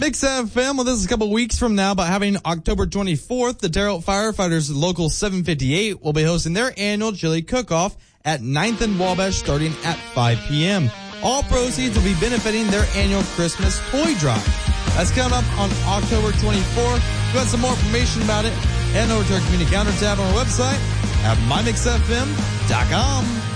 Mix FM, well, this is a couple weeks from now, but having October 24th, the Terre Haute Firefighters Local 758 will be hosting their annual chili cook-off at 9th and Wabash starting at 5 p.m. All proceeds will be benefiting their annual Christmas toy drive. That's coming up on October 24th. If you want some more information about it, head over to our community counter tab on our website at mymixfm.com.